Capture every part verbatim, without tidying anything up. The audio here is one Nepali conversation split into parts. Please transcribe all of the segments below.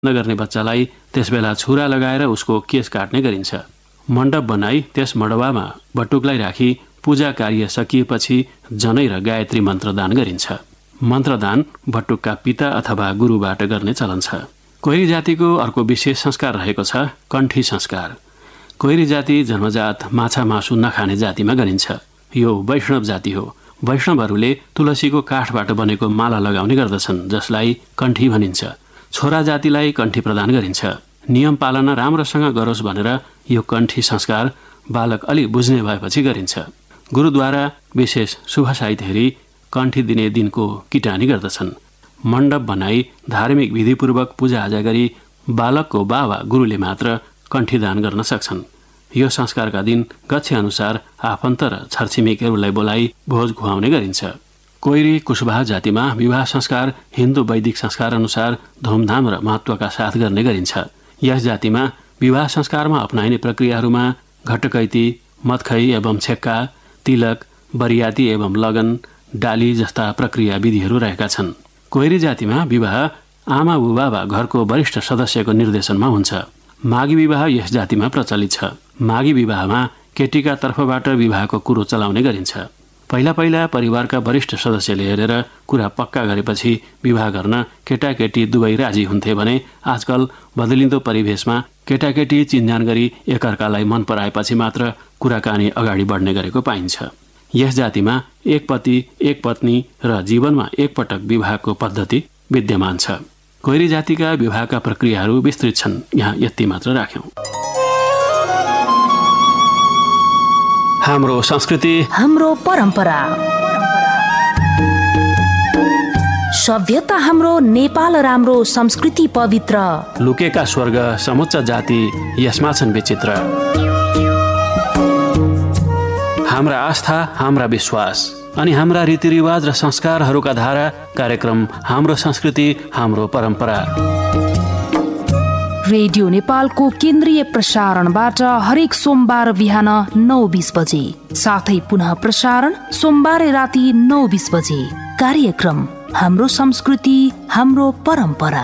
नगर्ने बच्चालाई त्यसबेला छुरा लगाएर उसको केश काट्ने गरिन्छ। मण्डप बनाई त्यस मडवामा बटुकलाई राखी पूजा कार्य सकिएपछि जनै र गायत्री मन्त्रदान गरिन्छ। मन्त्रदान बटुकका पिता अथवा गुरुबाट गर्ने चलन छ। कोइरी जातिको अर्को विशेष संस्कार रहेको छ कण्ठी संस्कार। कोइरी जाति जन्मजात माछा मासु नखाने जातिमा गरिन्छ। यो वैष्णव जाति हो। वैष्णवहरूले तुलसीको काठबाट बनेको माला लगाउने गर्दछन्, जसलाई कण्ठी भनिन्छ। छोरा जातिलाई कण्ठी प्रदान गरिन्छ। नियम पालना राम्रोसँग गरोस् भनेर यो कण्ठी संस्कार बालक अलि बुझ्ने भएपछि गरिन्छ। गुरुद्वारा विशेष शुभ साहित्य हेरी कण्ठी दिने दिनको किटानी गर्दछन्। मण्डप बनाई धार्मिक विधिपूर्वक पूजाआजा गरी बालकको बाबा गुरुले मात्र कण्ठी दान गर्न सक्छन्। यो संस्कारका दिन गच्छे अनुसार आफन्त र छरछिमेकीहरूलाई बोलाई भोज खुवाउने गरिन्छ। कोइरी कुशवाहा जातिमा विवाह संस्कार हिन्दू वैदिक संस्कार अनुसार धुमधाम र महत्त्वका साथ गर्ने गरिन्छ। यस जातिमा विवाह संस्कारमा अपनाइने प्रक्रियाहरूमा घटकैती, मत्खै एवं छेक्का, तिलक, बरियाती एवं लगन, डाली जस्ता प्रक्रिया विधिहरू रहेका छन्। कोइरी जातिमा विवाह आमा बुबाबा घरको वरिष्ठ सदस्यको निर्देशनमा हुन्छ। मागी विवाह यस जातिमा प्रचलित छ। मागी विवाहमा केटीका तर्फबाट विवाहको कुरो चलाउने गरिन्छ। पहिला पहिला परिवारका वरिष्ठ सदस्यले हेरेर कुरा पक्का गरेपछि विवाह गर्न केटाकेटी दुवै राजी हुन्थे भने आजकल बदलिँदो परिवेशमा केटाकेटी चिन्जान गरी एकअर्कालाई मन पराएपछि मात्र कुराकानी अगाडि बढ्ने गरेको पाइन्छ। यस जातिमा एक पति एक पत्नी र जीवनमा एकपटक विवाहको पद्धति विद्यमान छ। कोइरी जातिका विवाहका प्रक्रियाहरू विस्तृत छन्। यहाँ यति मात्र राख्यौं। हाम्रो संस्कृति, हाम्रो परम्परा, सभ्यता हाम्रो नेपाल राम्रो, संस्कृति पवित्र, लुकेका स्वर्ग समुच्च जाति यसमा छन् विचित्र। हाम्रा आस्था, हाम्रा विश्वास अनि हाम्रा रीतिरिवाज र संस्कारहरूका धारा कार्यक्रम हाम्रो संस्कृति, हाम्रो परम्परा। रेडियो नेपालको केन्द्रीय प्रसारणबाट हरेक सोमबार बिहान नौ बीस बजे, साथै पुनः प्रसारण सोमबार राति नौ बीस बजे। कार्यक्रम हाम्रो संस्कृति, हाम्रो परम्परा।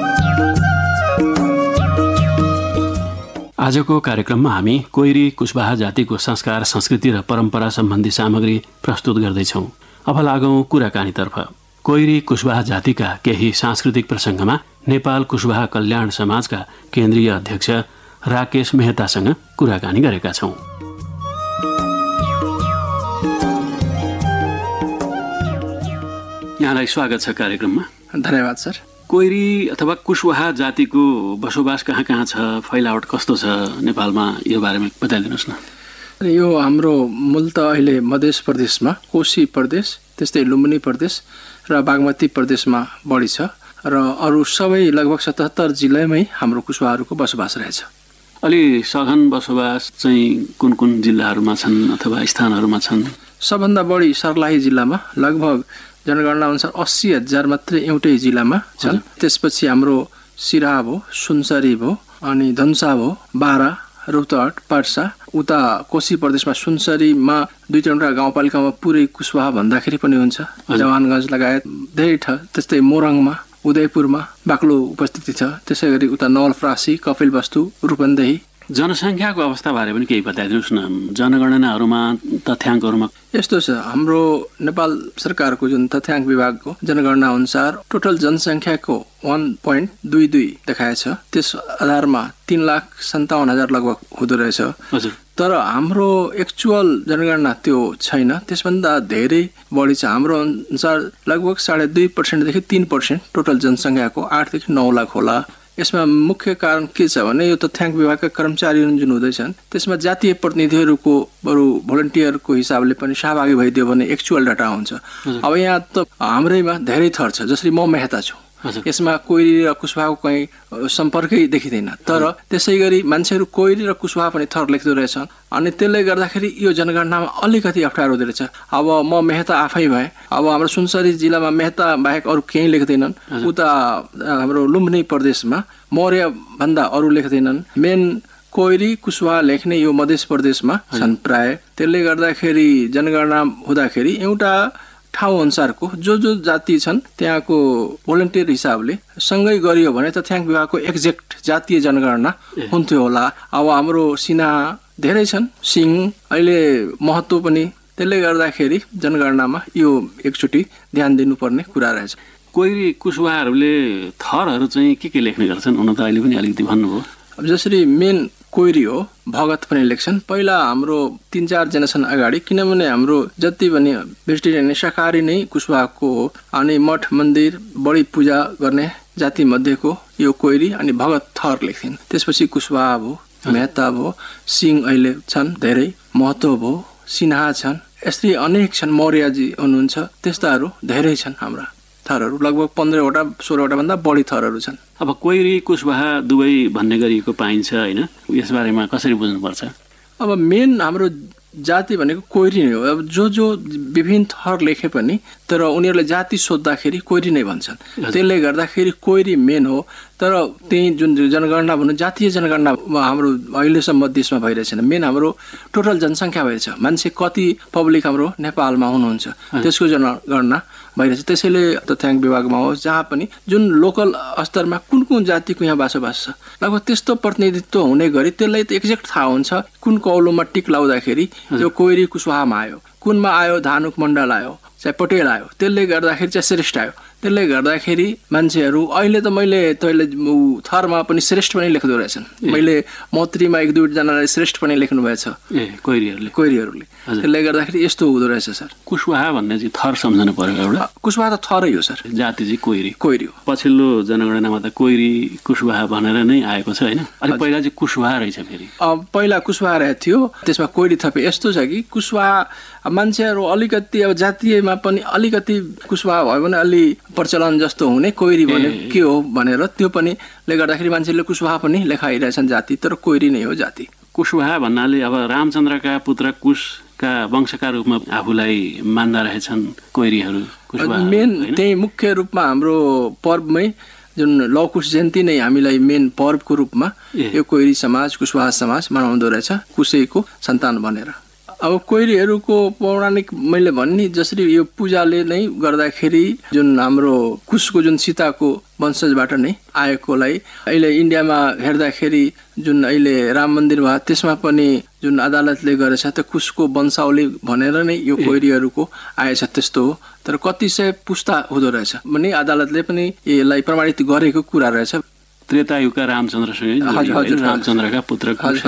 आजको कार्यक्रममा हामी कोइरी कुशवाहा जातिको संस्कार, संस्कृति र परम्परा सम्बन्धी सामग्री प्रस्तुत गर्दैछौँ। अब लागौं कुराकानीतर्फ। कोइरी कुशवाहा जातिका केही सांस्कृतिक प्रसङ्गमा नेपाल कुशवाहा कल्याण समाजका केन्द्रीय अध्यक्ष राकेश मेहतासँग कुराकानी गरेका छौँ। यहाँलाई स्वागत छ कार्यक्रममा। धन्यवाद सर। कोइरी अथवा कुशवाहा जातिको बसोबास कहाँ कहाँ छ, फैलावट कस्तो छ नेपालमा, यो बारेमा बताइदिनुहोस् न। यो हाम्रो मूल त अहिले मध्य प्रदेशमा कोशी प्रदेश, त्यस्तै लुम्बिनी प्रदेश र बागमती प्रदेशमा बढी छ र अरू सबै लगभग सतहत्तर जिल्लामै हाम्रो कुशवाहाहरूको बसोबास रहेछ। अलि सघन बसोबास चाहिँ कुन कुन जिल्लाहरूमा छन् अथवा स्थानहरूमा छन्? सबभन्दा बढी सर्लाही जिल्लामा लगभग जनगणना अनुसार अस्सी हजार मात्रै एउटै जिल्लामा छन्। त्यसपछि हाम्रो सिराहा भयो, सुनसरी भयो, अनि धनुषा भयो, बारा, रौतहट, पर्सा। उता कोशी प्रदेशमा सुनसरीमा दुई तिनवटा गाउँपालिकामा पुरै कुशवाहा भन्दाखेरि पनि हुन्छ। जवानगञ्ज लगायत धेरै ठाउँ, त्यस्तै मोरङमा, उदयपुरमा बाक्लो उपस्थिति छ। त्यसै गरी उता नवलपरासी, कपिलवस्तु, रूपन्देही। जनसङ्ख्याको अवस्थाबारे पनि केही बताइदिनुहोस् न। जनगणनाहरूमा, तथ्याङ्कहरूमा यस्तो छ, हाम्रो नेपाल सरकारको जुन तथ्याङ्क विभागको जनगणना अनुसार टोटल जनसङ्ख्याको वान पोइन्ट दुई दुई देखाएछ। त्यस आधारमा तीन लाख सन्ताउन्न हजार लगभग हुँदो रहेछ। हजुर। तर हाम्रो एक्चुअल जनगणना त्यो छैन, त्यसभन्दा धेरै बढी छ। हाम्रो अनुसार लगभग साढे दुई पर्सेन्टदेखि तीन पर्सेन्ट टोटल जनसङ्ख्याको आठदेखि नौ लाख होला। यसमा मुख्य कारण के छ भने यो तथ्याङ्क विभागका कर्मचारीहरू जुन हुँदैछन् त्यसमा जातीय प्रतिनिधिहरूको बरु भोलिन्टियरको हिसाबले पनि सहभागी भइदियो भने एक्चुअल डाटा हुन्छ। अब यहाँ त हाम्रैमा धेरै थर छ। जसरी म मेहता छु, यसमा कोइरी र कुशवाहाको कहीँ सम्पर्कै देखिँदैन, तर त्यसै गरी मान्छेहरू कोइरी र कुशवाहा पनि थर लेख्दो रहेछन्। अनि त्यसले गर्दाखेरि यो जनगणनामा अलिकति अप्ठ्यारो हुँदो रहेछ। अब म मेहता आफै भएँ, अब हाम्रो सुनसरी जिल्लामा मेहता बाहेक अरू केही लेख्दैनन्। उता हाम्रो लुम्बिनी प्रदेशमा मौर्य भन्दा अरू लेख्दैनन्। मेन कोइरी कुशवाहा लेख्ने यो मध्य प्रदेशमा छन् प्राय। त्यसले गर्दाखेरि जनगणना हुँदाखेरि एउटा ठाउँ अनुसारको जो जो जाति छन् त्यहाँको भोलिन्टियर हिसाबले सँगै गरियो भने त थ्याङ्क विभागको एक्ज्याक्ट जातीय जनगणना हुन्थ्यो होला। अब हाम्रो सिन्हा धेरै छन्, सिंह अहिले महत्त्व पनि, त्यसले गर्दाखेरि जनगणनामा यो एकचोटि ध्यान दिनुपर्ने कुरा रहेछ। कोइरी कुशवाहाहरूले थरहरू चाहिँ के के लेख्ने गर्छन् हुन त अहिले पनि अलिकति भन्नुभयो। अब जसरी मेन कोइरी हो, भगत पनि लेख्छन्। पहिला हाम्रो तिन चार जेनेरेसन अगाडि, किनभने हाम्रो जति पनि भेजिटेरियन शाकाहारी नै कुशवाहाको हो, अनि मठ मन्दिर बढी पूजा गर्ने जाति मध्येको यो कोइरी अनि भगत थर लेख्थिन्। त्यसपछि कुशवाहा भयो, मेहता भयो, सिंह अहिले छन् धेरै, महतो भयो, सिन्हा छन्, यसरी अनेक छन्, मौर्यजी हुनुहुन्छ, त्यस्ताहरू धेरै छन्। हाम्रा थरहरू लगभग पन्ध्रवटा सोह्रवटा भन्दा बढी थरहरू छन्। अब कोइरी कुशवाहा दुवै भन्ने गरिएको पाइन्छ होइन, यसबारेमा कसरी बुझ्नुपर्छ? अब मेन हाम्रो जाति भनेको कोइरी नै हो। अब जो जो विभिन्न थर लेखे पनि तर उनीहरूले जाति सोद्धाखेरि कोइरी नै भन्छन्। त्यसले गर्दाखेरि कोइरी मेन हो। तर त्यही जुन जनगणना भन्नु जातीय जनगणना हाम्रो अहिलेसम्म देशमा भइरहेछन्। मेन हाम्रो टोटल जनसङ्ख्या भइरहेछ, मान्छे कति पब्लिक हाम्रो नेपालमा हुनुहुन्छ त्यसको जनगणना भइरहेछ। त्यसैले तथ्याङ्क विभागमा होस् जहाँ पनि जुन लोकल स्तरमा कुन कुन जातिको यहाँ बसोबास छ लगभग त्यस्तो प्रतिनिधित्व हुने गरी त्यसलाई त एक्ज्याक्ट थाहा हुन्छ कुन कौलोमा टिक लाउँदाखेरि त्यो कोइरी कुशवाहामा आयो, कुनमा आयो धानुक मण्डल आयो, चाहे पटेल आयो, त्यसले गर्दाखेरि चाहिँ श्रेष्ठ आयो। त्यसले गर्दाखेरि मान्छेहरू अहिले त मैले तैँले थरमा पनि श्रेष्ठ पनि लेख्दो रहेछन्। मैले मौत्रीमा एक दुईजनालाई श्रेष्ठ पनि लेख्नु भएछ कोइरीहरूले कोइरीहरूले त्यसले गर्दाखेरि यस्तो हुँदो रहेछ सर। कुशवाहा भन्ने चाहिँ थर सम्झनु पर्यो एउटा। कुशवाहा त थरै हो सर, जाति चाहिँ कोइरी कोइरी हो। पछिल्लो जनगणनामा त कोइरी कुशवाहा भनेर नै आएको छ होइन। अलिक पहिला चाहिँ कुशवाहा रहेछ फेरि। पहिला कुशवाहा रहेको थियो, त्यसमा कोइरी थपे। यस्तो छ कि कुशवाहा मान्छेहरू अलिकति अब जातीयमा पनि अलिकति कुशवाहा भयो भने अलि प्रचलन जस्तो हुने, कोइरी भने के हो भनेर त्यो पनि ले गर्दाखेरि मान्छेले कुशवाहा पनि लेखाइरहेछन् जाति, तर कोइरी नै हो जाति। कुशवाहा भन्नाले अब रामचन्द्रका पुत्र कुशका वंशका रूपमा आफूलाई मान्दा रहेछन् कोइरीहरू। मेन त्यही मुख्य रूपमा हाम्रो पर्वमै जुन लौकुश जयन्ती नै हामीलाई मेन पर्वको रूपमा यो कोइरी समाज कुशवाहा समाज मनाउँदो रहेछ, कुशैको सन्तान भनेर। अब कोइरीहरूको पौराणिक मैले भन्ने जसरी यो पूजाले नै गर्दाखेरि जुन हाम्रो कुशको जुन सीताको वंशजबाट नै आएकोलाई अहिले इन्डियामा हेर्दाखेरि जुन अहिले राम मन्दिर भयो त्यसमा पनि जुन अदालतले गरेछ त्यो कुशको वंशावली भनेर नै यो कोइरीहरूको आएछ त्यस्तो हो। तर कति सय पुस्ता हुँदो रहेछ भने अदालतले पनि यसलाई प्रमाणित गरेको कुरा रहेछ। त्रेतायुगका रामचन्द्रसँगै रामचन्द्रका पुत्र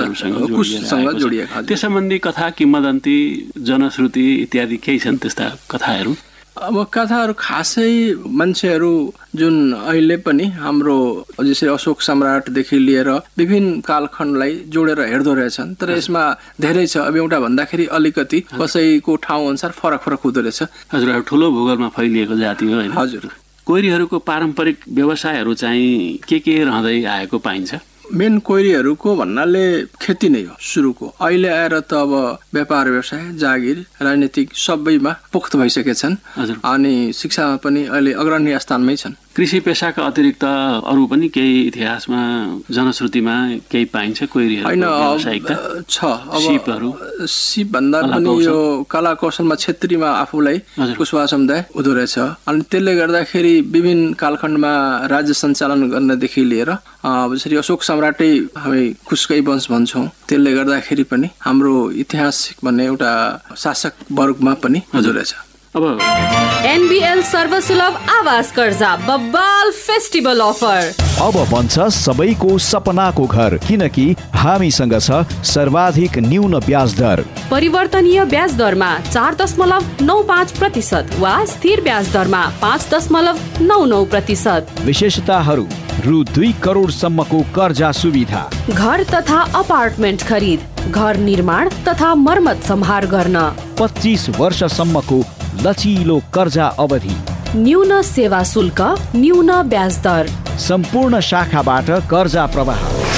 कुशसँग जोडिएका त्यस सम्बन्धी कथा किम्वदन्ती जनश्रुति इत्यादि केही छन् त्यस्ता कथाहरू? अब कथाहरू खासै मान्छेहरू जुन अहिले पनि हाम्रो जसरी अशोक सम्राटदेखि लिएर विभिन्न कालखण्डलाई जोडेर हेर्दो रहेछन्, तर यसमा धेरै छ। अब एउटा भन्दाखेरि अलिकति कसैको ठाउँ अनुसार फरक फरक हुँदो रहेछ। हजुर, ठुलो भूगोलमा फैलिएको जाति हो होइन? हजुर। कोइरीहरूको पारम्परिक व्यवसायहरू चाहिँ के के रहँदै आएको पाइन्छ? मेन कोइरीहरूको भन्नाले खेती नै हो सुरुको। अहिले आएर त अब व्यापार व्यवसाय जागिर राजनीतिक सबैमा पोख्त भइसकेछन् अनि शिक्षामा पनि अहिले अग्रणी स्थानमै छन्। कृषि पेशाका अतिरिक्त अरू पनि केही इतिहासमा जनश्रुतिमा केही पाइन्छ कोइरीहरूको व्यवसायिकता छ? अब सिपहरू सिप भन्दा पनि यो कला कौशलमा क्षेत्रीमा आफूलाई कुशवाहा समुदाय हुँदो रहेछ। अनि त्यसले गर्दाखेरि विभिन्न कालखण्डमा राज्य सञ्चालन गर्नदेखि लिएर जसरी अशोक सम्राटै हामी कुशकै वंश भन्छौँ, त्यसले गर्दाखेरि पनि हाम्रो इतिहास भन्ने एउटा शासक वर्गमा पनि हुँदो रहेछ। अब एनबीएल सर्वसुलभ आवास कर्जा बब्बाल फेस्टिभल अफर अब बन्छ सबैको सपनाको घर, किनकि हामीसँग छ सर्वाधिक न्यून ब्याज दर। परिवर्तनीय ब्याज दरमा चार दशमलव नौ पाँच प्रतिशत वा स्थिर ब्याज दरमा पाँच दशमलव नौ नौ प्रतिशत। विशेषताहरू रु दुई करोड सम्मको कर्जा सुविधा, घर तथा अपार्टमेन्ट खरिद, घर निर्माण तथा मर्मत सम्हार गर्न, पच्चीस वर्षसम्मको लचिलो कर्जा अवधि, न्यून सेवा शुल्क, न्यून ब्याज दर, सम्पूर्ण शाखाबाट कर्जा प्रवाह।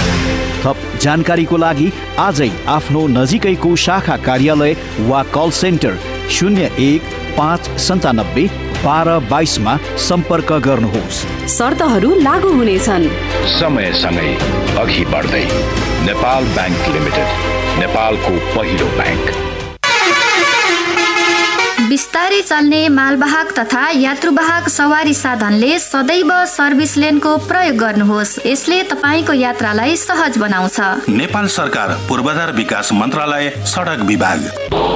थप जानकारीको लागि आजै आफ्नो नजिकैको शाखा कार्यालय वा कल सेन्टर शून्य एक पाँच सन्तानब्बे बाह्र बाइसमा सम्पर्क गर्नुहोस्। शर्तहरू लागू हुनेछन्। समयसँगै अघि बढ्दै नेपाल ब्याङ्क लिमिटेड, नेपालको पहिलो ब्याङ्क। बिस्तारै चल्ने मालवाहक तथा यात्रुवाहक सवारी साधनले सदैव सर्भिस लेनको प्रयोग गर्नुहोस्। यसले तपाईँको यात्रालाई सहज बनाउँछ। नेपाल सरकार पूर्वाधार विकास मन्त्रालय सडक विभाग।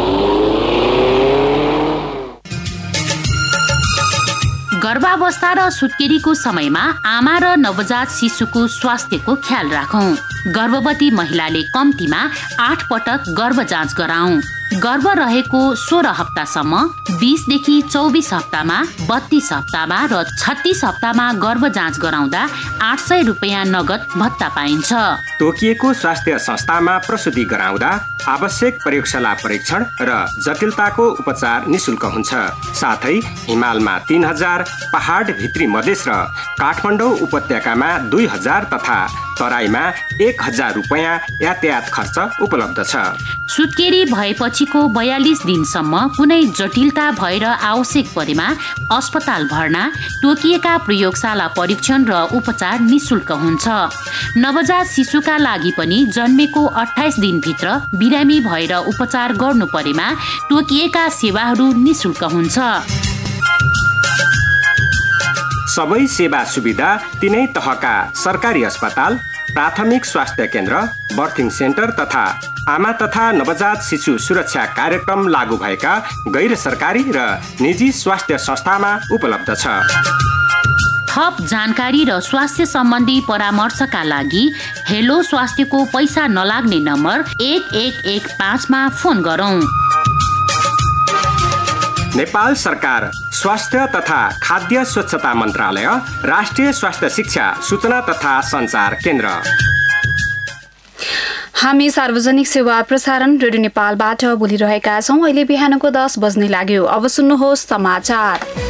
गर्भावस्था र सुत्केरीको समयमा आमा र नवजात शिशुको स्वास्थ्यको ख्याल राखौं। गर्भवती महिलाले कम्तीमा आठ पटक गर्भ जाँच गराउँ। गर्भ रहेको सोह्र हप्तासम्म, बीसदेखि चौबिस हप्तामा, बत्तीस हप्तामा र छत्तीस हप्तामा गर्भ जाँच गराउँदा आठ सय रुपियाँ नगद भत्ता पाइन्छ। तोकिएको स्वास्थ्य संस्थामा प्रसुति गराउँदा आवश्यक प्रयोगशाला परीक्षण र जटिलताको उपचार निशुल्क हुन्छ। साथै हिमालमा तीन हजार, पहाड भित्री मधेस र काठमाडौँ उपत्यकामा दुई हजार तथा तराईमा एक हजार रुपियाँ यातायात खर्च उपलब्ध छ। सुत्केरी भएपछिको बयालिस दिनसम्म कुनै जटिलता भएर आवश्यक परेमा अस्पताल भर्ना, तोकिएका प्रयोगशाला परीक्षण र उपचार निशुल्क हुन्छ। नवजात शिशुका लागि पनि जन्मेको अठाइस दिनभित्र बिरामी भएर उपचार गर्नु परेमा तोकिएका सेवाहरू निशुल्क हुन्छ। सबै सेवा सुविधा तिनै तहका सरकारी अस्पताल, प्राथमिक स्वास्थ्य केन्द्र, बर्थिङ सेन्टर तथा आमा तथा नवजात शिशु सुरक्षा कार्यक्रम लागू भएका गैर सरकारी र निजी स्वास्थ्य संस्थामा उपलब्ध छ। थप जानकारी र स्वास्थ्य सम्बन्धी परामर्शका लागि हेलो स्वास्थ्यको पैसा नलाग्ने नम्बर एक एक एक पाँचमा फोन गरौँ। नेपाल सरकार स्वास्थ्य तथा खाद्य स्वच्छता मन्त्रालय, राष्ट्रिय स्वास्थ्य शिक्षा सूचना तथा सञ्चार केन्द्र। हामी सार्वजनिक सेवा प्रसारण रेडियो नेपालबाट बोलिरहेका छौँ। अहिले बिहानको दस बज्ने लाग्यो। अब सुन्नुहोस् समाचार।